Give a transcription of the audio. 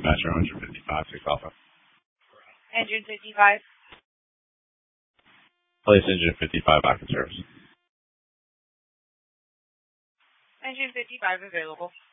Dispatcher 155, 6 Alpha. Engine 55. Place engine 55 back in service. Engine 55 available.